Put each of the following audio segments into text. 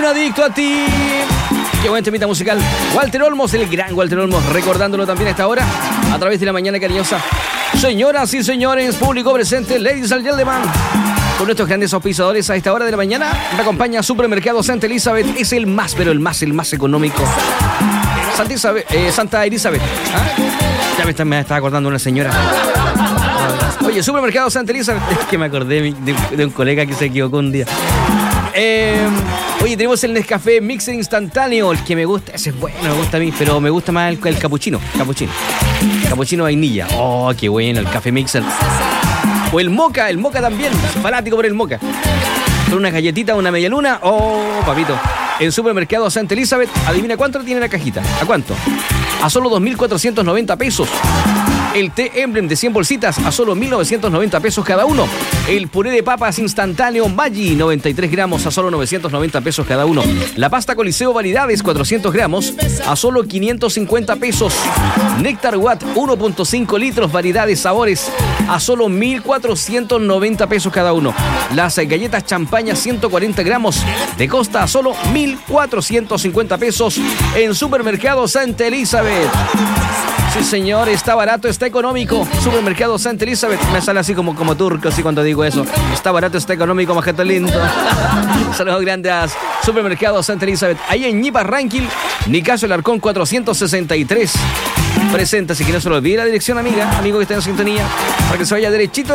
adicto a ti. Qué buen temita musical. Walter Olmos, el gran Walter Olmos, recordándolo también a esta hora, a través de la mañana cariñosa. Señoras y señores, público presente, ladies and gentlemen, con nuestros grandes auspiciadores a esta hora de la mañana, me acompaña Supermercado Santa Elizabeth. Es el más, pero el más económico. Santa Elizabeth. ¿Ah? Ya me estaba acordando una señora. Oye, Supermercado Santa Elizabeth. Es que me acordé de un colega que se equivocó un día. Oye, tenemos el Nescafé Mixer instantáneo, el que me gusta. Ese es bueno, me gusta a mí, pero me gusta más el capuchino. Capuchino vainilla. Oh, qué bueno, el café Mixer. O el moca también. Fanático por el moca. Con una galletita, una media luna. Oh, papito. En Supermercado Santa Elizabeth, adivina cuánto tiene la cajita. ¿A cuánto? A solo 2.490 pesos. El té Emblem de 100 bolsitas a solo 1.990 pesos cada uno. El puré de papas instantáneo Maggi, 93 gramos a solo 990 pesos cada uno. La pasta Coliseo Variedades, 400 gramos a solo 550 pesos. Néctar Watt, 1.5 litros, variedades, sabores a solo 1.490 pesos cada uno. Las galletas champaña, 140 gramos de costa a solo 1.450 pesos en Supermercado Santa Elizabeth. Sí, señor, está barato, está económico. Supermercado Santa Elizabeth. Me sale así como turco, así cuando digo eso. Está barato, está económico, majete lindo. Saludos grandes a Supermercado Santa Elizabeth. Ahí en Ñipa Ranking, Nicasio Alarcón 463. Presenta, si que no se lo olvide la dirección, amigo que está en sintonía, para que se vaya derechito.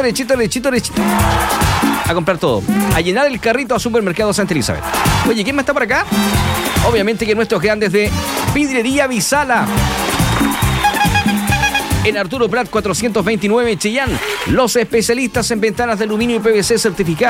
A comprar todo. A llenar el carrito a Supermercado Santa Elizabeth. Oye, ¿quién más está por acá? Obviamente que nuestros grandes de Vidrería Visala. En Arturo Prat 429 Chillán, los especialistas en ventanas de aluminio y PVC certificadas.